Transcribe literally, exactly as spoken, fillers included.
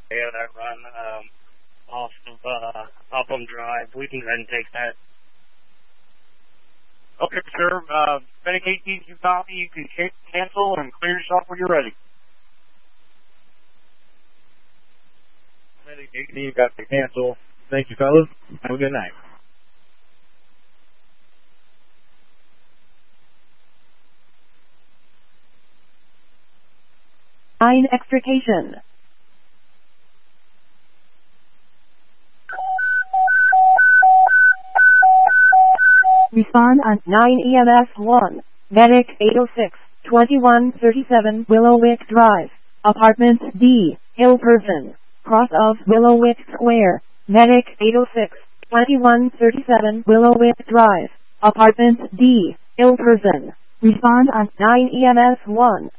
Yeah, that run um, off of uh, Upham Drive. We can go ahead and take that. Okay, sir. Uh, if any K Ts you copy, you can cancel and clear yourself when you're ready. You got to cancel. Thank you, fellas. Have a good night. Line extrication. Respond on nine E M S one. Medic eight oh six, twenty-one thirty-seven Willowwick Drive. Apartment D, Hillperson. Cross of Willowwick Square. Medic eight oh six, twenty-one thirty-seven Willowwick Drive. Apartment D, Hillperson. Respond on nine E M S one.